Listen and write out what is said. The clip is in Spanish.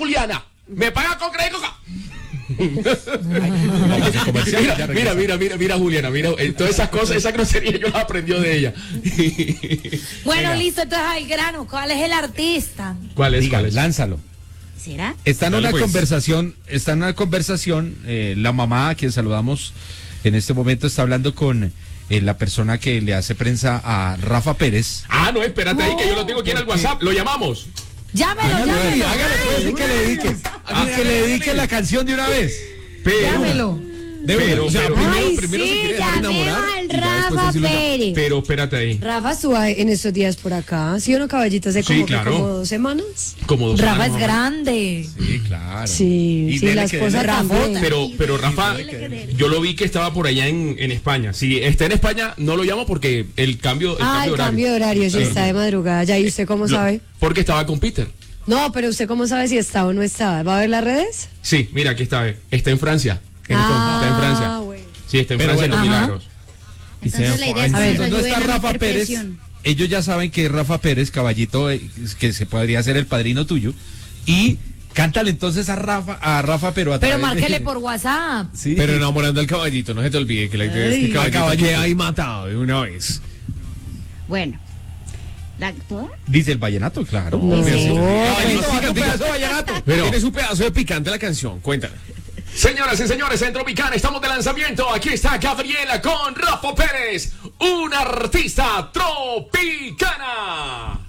Juliana, ¿me paga con crédito? Mira, Juliana, todas esas cosas, esa grosería yo las aprendió de ella. Bueno, Venga. listo, entonces al grano, ¿cuál es el artista? ¿Cuál es? Diga, ¿Cuál es? lánzalo. ¿Será? Está en Dale, una pues. conversación, la mamá a quien saludamos en este momento está hablando con la persona que le hace prensa a Rafa Pérez. Ah, no, espérate ahí que yo lo tengo aquí en el WhatsApp. Lo llamamos. Llámelo. Hágale pues, y que le dedique. Que le dedique la canción de una vez. Llámelo. Pero, Ay, primero se sí, quiere dejar llamemos enamorar al y ya después Rafa así lo llama. Pérez. pero espérate ahí. Rafa estuvo en estos días por acá, ¿sí o no, caballito? Hace Sí, como, claro. como 2 semanas. Como 2 Rafa semanas, es mamá. grande. Sí, claro. Sí, Y sí, dele la que esposa dele. también. Pero Rafa, yo lo vi que estaba por allá en España. Si está en España, no lo llamo porque el cambio de El cambio de horario, sí, Sí. está de madrugada. Ya, ¿y usted cómo sabe? Porque estaba con Peter. No, pero ¿usted cómo sabe si está o no está? ¿Va a ver las redes? Sí, mira, aquí está. Está en Francia. Está en Francia. bueno. Sí, está en Pero Francia, bueno, en Los ajá. Milagros. Entonces la idea es A ver, que nos ¿dónde ayuden está a Rafa meter Pérez? presión. Ellos ya saben que Rafa Pérez, caballito, que se podría ser el padrino tuyo. Y cántale entonces a Rafa, pero a Pero través de- márquele por WhatsApp. Sí. Pero enamorando al caballito, no se te olvide que la idea es que Ay. el caballito quede ahí matado de una vez. Bueno, ¿toda? Dice el vallenato, claro. No, Caballito, pues, saca un pedazo de vallenato. Pero- Tienes un pedazo de picante la canción, cuéntale. Señoras y señores, en Tropicana estamos de lanzamiento. Aquí está Gabriela con Rafa Pérez, una artista tropicana.